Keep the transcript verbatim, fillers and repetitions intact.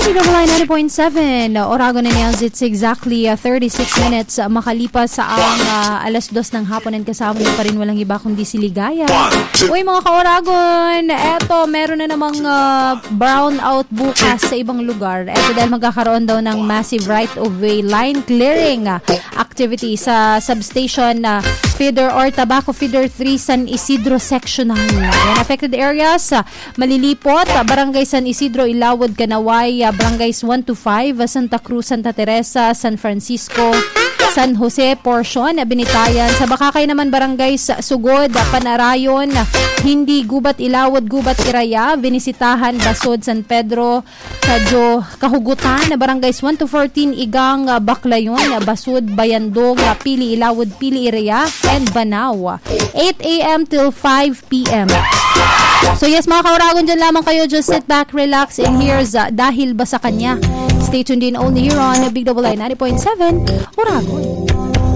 Big Double I ninety point seven, Oragon and Yans. It's exactly uh, thirty-six minutes uh, makalipas sa ang uh, alas dos ng hapon and kasama niyo pa rin walang iba kundi si Ligaya. Uy mga ka-Oragon, eto meron na namang uh, brown out bukas sa ibang lugar. Eto dahil magkakaroon daw ng massive right-of-way line clearing uh, activity sa substation uh, feeder or tobacco feeder three San Isidro Sectional. Yan, affected areas, uh, Malilipot, uh, Barangay San Isidro, Ilawod, Kanaway, uh, Barangays one to five, uh, Santa Cruz, Santa Teresa, San Francisco, San Jose, portion, uh, Binitayan. Sa Bakakay naman, Barangays Sugod, uh, Panarayon, uh, Hindi, Gubat, Ilawod, Gubat, Iraya, Binisitahan, Basod, San Pedro, Kadyo, Kahugutan, uh, Barangays one to fourteen, Igang, uh, Baklayon, uh, Basud, Bayandong, uh, Pili, Ilawod, Pili, Iraya, and Banao. eight a.m. till five p.m. So yes, mga ka-Oragon, dyan lamang kayo. Just sit back, relax, and here's uh, Dahil Ba Sa Kanya. Stay tuned in only here on Big Double I ninety point seven, Oragon.